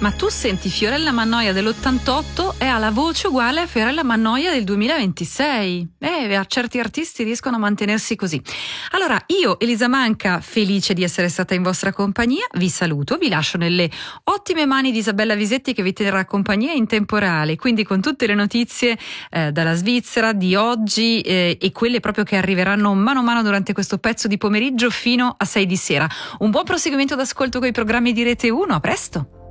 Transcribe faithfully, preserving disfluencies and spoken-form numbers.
Ma tu senti Fiorella Mannoia dell'ottantotto e ha la voce uguale a Fiorella Mannoia del duemilaventisei. Eh, a certi artisti riescono a mantenersi così. Allora, io, Elisa Manca, felice di essere stata in vostra compagnia, vi saluto, vi lascio nelle ottime mani di Isabella Visetti che vi terrà compagnia in tempo reale, quindi con tutte le notizie eh, dalla Svizzera di oggi eh, e quelle proprio che arriveranno mano a mano durante questo pezzo di pomeriggio fino a sei di sera. Un buon proseguimento d'ascolto con i programmi di Rete uno, a presto!